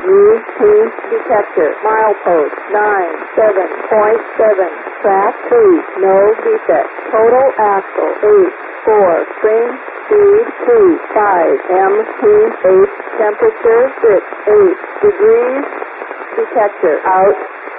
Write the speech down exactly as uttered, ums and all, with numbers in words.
U T detector. Milepost nine seven point seven. Track two. No defect. Total axle eight four. Spring speed two five. M P eight. Temperature six eight degrees. Detector out.